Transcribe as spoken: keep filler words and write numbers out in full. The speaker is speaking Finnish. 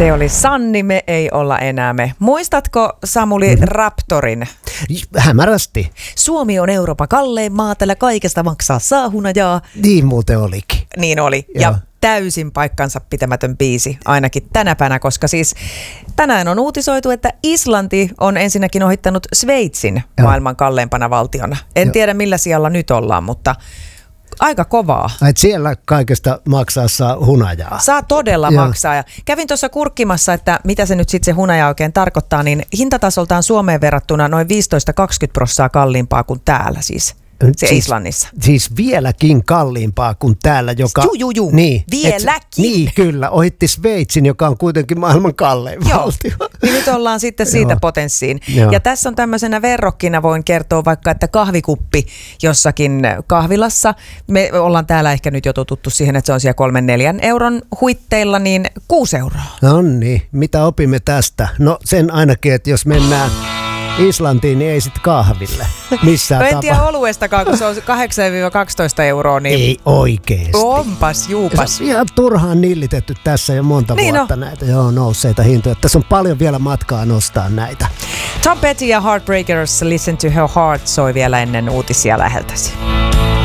Se oli Sanni, me ei olla enää me. Muistatko, Samuli, mm-hmm. Raptorin? Hämärästi. Suomi on Euroopan kallein maa, tällä kaikesta maksaa saahunajaa. Niin muuten olikin. Niin oli. Joo. Ja täysin paikkansa pitämätön biisi, ainakin tänä päivänä, koska siis tänään on uutisoitu, että Islanti on ensinnäkin ohittanut Sveitsin Joo. maailman kalleimpana valtiona. En Joo. tiedä millä sijalla nyt ollaan, mutta aika kovaa. Et siellä kaikesta maksaa saa hunajaa. Saa todella Joo. maksaa. Ja kävin tuossa kurkkimassa, että mitä se nyt sitten se hunaja oikein tarkoittaa, niin hintatasoltaan Suomeen verrattuna noin viisitoista kaksikymmentä prosenttia kalliimpaa kuin täällä siis. Se siis, Islannissa. Siis vieläkin kalliimpaa kuin täällä, joka... Juu, juu, juu. Niin, vieläkin. Et, niin, kyllä. Ohitti Sveitsin, joka on kuitenkin maailman kallein Joo. valtio. Niin nyt ollaan sitten siitä potenssiin. Joo. Ja tässä on tämmöisenä verrokkina, voin kertoa vaikka, että kahvikuppi jossakin kahvilassa. Me ollaan täällä ehkä nyt jo totuttu siihen, että se on siellä kolmen neljän euron huitteilla, niin kuusi euroa. No niin, mitä opimme tästä? No sen ainakin, että jos mennään Islantiin, niin ei sitten kahville missään no en tapa. tiedä oluestakaan, kun se on kahdeksan kaksitoista euroa. Niin ei oikeesti. Onpas, juupas. Se on ihan turhaan nillitetty tässä jo monta niin vuotta no. näitä joo, nousseita hintoja. Tässä on paljon vielä matkaa nostaa näitä. Tom Petty ja Heartbreakers, Listen to Her Heart soi vielä ennen uutisia läheltäsi.